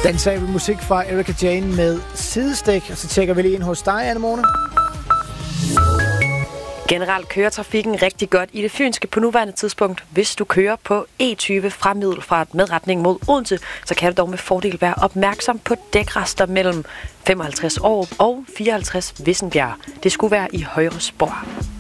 Dansabel musik fra Erika Jane med Sidestik. Og så tjekker vi lige ind hos dig, Anne-Mone. Generelt kører trafikken rigtig godt i det fynske på nuværende tidspunkt. Hvis du kører på E20 fra Middelfart med retning mod Odense, så kan du dog med fordel være opmærksom på dækrester mellem 55 år og 54 Vissenbjerg. Det skulle være i højre spor.